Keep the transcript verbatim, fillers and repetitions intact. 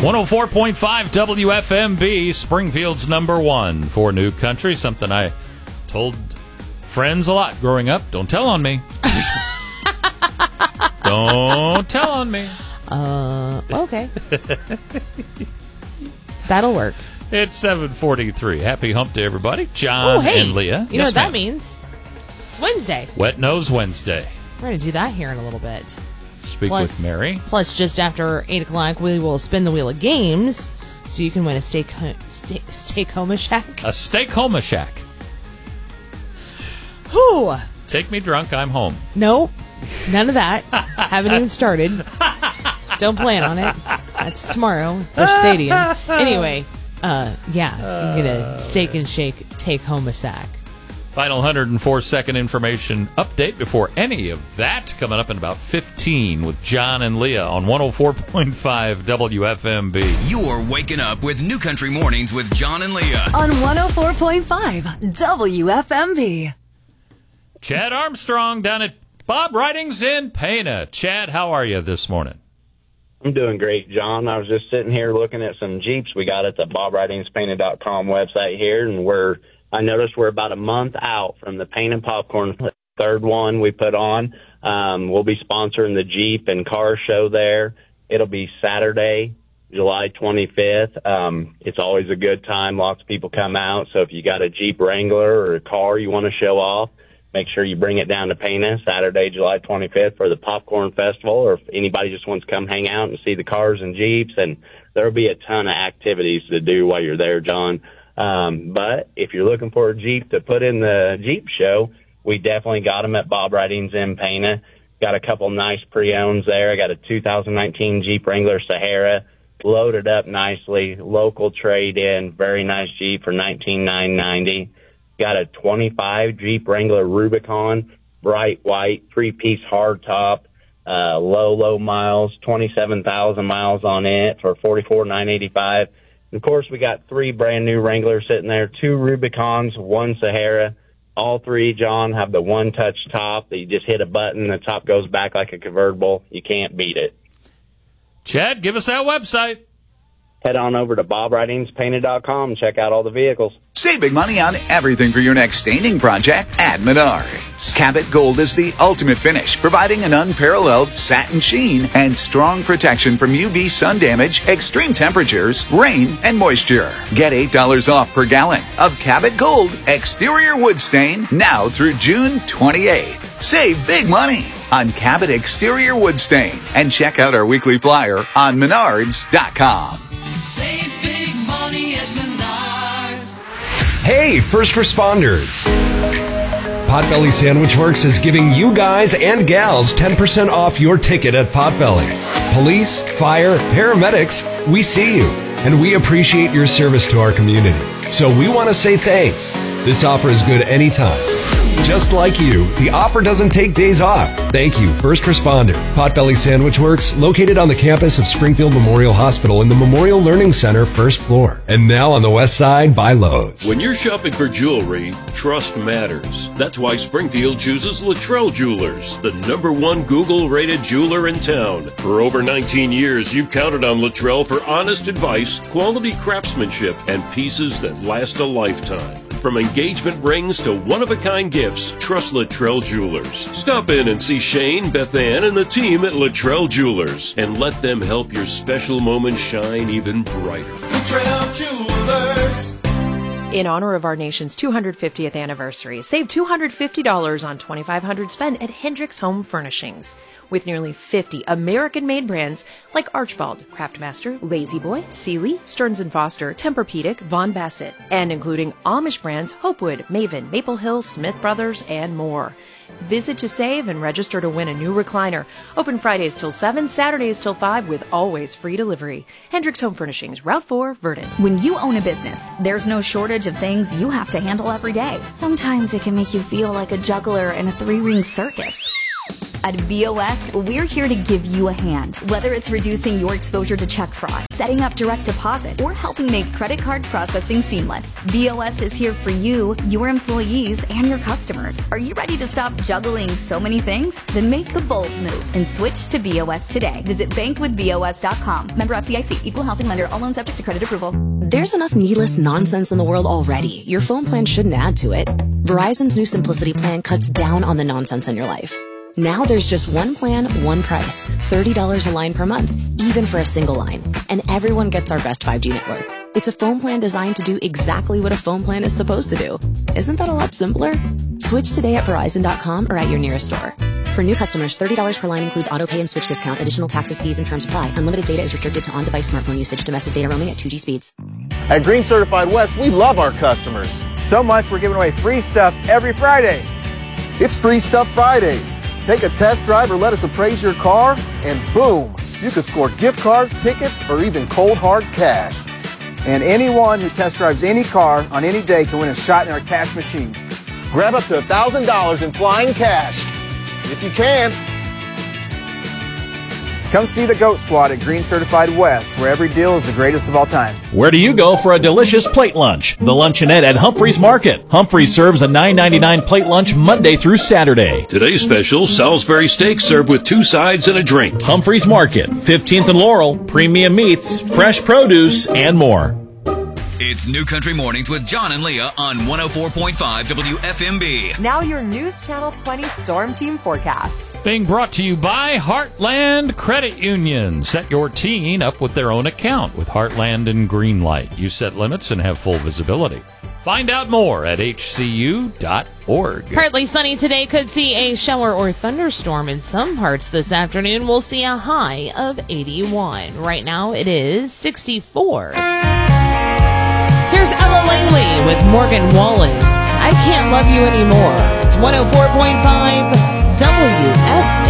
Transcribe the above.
one oh four point five W F M B, Springfield's number one for New Country. Something I told friends a lot growing up. Don't tell on me. Don't tell on me. Uh, okay. That'll work. It's seven forty-three. Happy hump day, everybody. John Oh, hey. and Leah. You know Yes, what that ma'am. means? It's Wednesday. Wet Nose Wednesday. We're going to do that here in a little bit. Speak Plus- with Mary. Plus, just after eight o'clock, we will spin the wheel of games so you can win a steak, steak, steak Homa Shack. A steak Homa Shack. Whew. Take me drunk, I'm home. Nope. None of that. Haven't even started. Don't plan on it. That's tomorrow for Stadium. Anyway, uh, yeah, you get a steak and shake, take home a sack. Final one hundred four second information update before any of that coming up in about fifteen with John and Leah on one oh four point five W F M B. You're waking up with New Country Mornings with John and Leah. On one oh four point five W F M B. Chad Armstrong down at Bob Ridings in Pana. Chad, how are you this morning? I'm doing great, John. I was just sitting here looking at some Jeeps we got at the bob ridings painted dot com website here, and we're I noticed we're about a month out from the Paint and Popcorn third one we put on. Um, we'll be sponsoring the Jeep and car show there. It'll be Saturday, July twenty-fifth. Um, it's always a good time. Lots of people come out. So if you got a Jeep Wrangler or a car you want to show off, make sure you bring it down to Pana Saturday, July twenty-fifth for the Popcorn Festival, or if anybody just wants to come hang out and see the cars and Jeeps. And there'll be a ton of activities to do while you're there, John. Um, but if you're looking for a Jeep to put in the Jeep show, we definitely got them at Bob Ridings in Pana. Got a couple nice pre-owns there. I got a two thousand nineteen Jeep Wrangler Sahara, loaded up nicely, local trade-in, very nice Jeep for nineteen thousand nine hundred ninety dollars. Got a twenty-five Jeep Wrangler Rubicon, bright white, three-piece hardtop, uh, low, low miles, twenty-seven thousand miles on it for forty-four thousand nine hundred eighty-five dollars. Of course, we got three brand new Wranglers sitting there, two Rubicons, one Sahara. All three, John, have the one-touch top that you just hit a button, the top goes back like a convertible. You can't beat it. Chad, give us that website. Head on over to bob ridings painted dot com and check out all the vehicles. Save big money on everything for your next staining project at Menards. Cabot Gold is the ultimate finish, providing an unparalleled satin sheen and strong protection from U V sun damage, extreme temperatures, rain, and moisture. Get eight dollars off per gallon of Cabot Gold exterior wood stain now through June twenty-eighth. Save big money on Cabot exterior wood stain and check out our weekly flyer on menards dot com. Save big money at Menards. Hey, first responders. Potbelly Sandwich Works is giving you guys and gals ten percent off your ticket at Potbelly. Police, fire, paramedics, we see you, and we appreciate your service to our community. So we want to say thanks. This offer is good anytime. Just like you, the offer doesn't take days off. Thank you, first responder. Potbelly Sandwich Works, located on the campus of Springfield Memorial Hospital in the Memorial Learning Center, first floor. And now on the west side by Lowe's. When you're shopping for jewelry, trust matters. That's why Springfield chooses Luttrell Jewelers, the number one Google-rated jeweler in town. For over nineteen years, you've counted on Luttrell for honest advice, quality craftsmanship, and pieces that last a lifetime. From engagement rings to one-of-a-kind gifts, trust Luttrell Jewelers. Stop in and see Shane, Beth Ann, and the team at Luttrell Jewelers, and let them help your special moments shine even brighter. Luttrell Jewelers. In honor of our nation's two hundred fiftieth anniversary, save two hundred fifty dollars on twenty-five hundred dollars spent at Hendricks Home Furnishings. With nearly fifty American-made brands like Archibald, Craftmaster, Lazy Boy, Sealy, Stearns and Foster, Tempur-Pedic, Von Bassett, and including Amish brands Hopewood, Maven, Maple Hill, Smith Brothers, and more. Visit to save and register to win a new recliner. Open Fridays till seven, Saturdays till five with always free delivery. Hendricks Home Furnishings, Route four, Verdon. When you own a business, there's no shortage of things you have to handle every day. Sometimes it can make you feel like a juggler in a three-ring circus. At B O S, we're here to give you a hand. Whether it's reducing your exposure to check fraud, setting up direct deposit, or helping make credit card processing seamless, B O S is here for you, your employees, and your customers. Are you ready to stop juggling so many things? Then make the bold move and switch to B O S today. Visit bank with B O S dot com. Member F D I C. Equal housing lender. All loans subject to credit approval. There's enough needless nonsense in the world already. Your phone plan shouldn't add to it. Verizon's new Simplicity plan cuts down on the nonsense in your life. Now there's just one plan, one price. thirty dollars a line per month, even for a single line. And everyone gets our best five G network. It's a phone plan designed to do exactly what a phone plan is supposed to do. Isn't that a lot simpler? Switch today at Verizon dot com or at your nearest store. For new customers, thirty dollars per line includes auto pay and switch discount. Additional taxes, fees, and terms apply. Unlimited data is restricted to on-device smartphone usage. Domestic data roaming at two G speeds. At Green Certified West, we love our customers. So much, we're giving away free stuff every Friday. It's Free Stuff Fridays. Take a test drive or let us appraise your car, and boom, you could score gift cards, tickets, or even cold hard cash. And anyone who test drives any car on any day can win a shot in our cash machine. Grab up to one thousand dollars in flying cash, if you can. Come see the GOAT Squad at Green Certified West, where every deal is the greatest of all time. Where do you go for a delicious plate lunch? The Luncheonette at Humphreys Market. Humphreys serves a nine ninety-nine plate lunch Monday through Saturday. Today's special, Salisbury steak served with two sides and a drink. Humphreys Market, fifteenth and Laurel, premium meats, fresh produce, and more. It's New Country Mornings with John and Leah on one oh four point five W F M B. Now your News Channel twenty Storm Team forecast. Being brought to you by Heartland Credit Union. Set your teen up with their own account with Heartland and Greenlight. You set limits and have full visibility. Find out more at H C U dot org. Partly sunny today. Could see a shower or thunderstorm in some parts this afternoon. We'll see a high of eighty-one. Right now it is sixty-four. Here's Ella Langley with Morgan Wallen. I Can't Love You Anymore. It's one oh four point five W F M.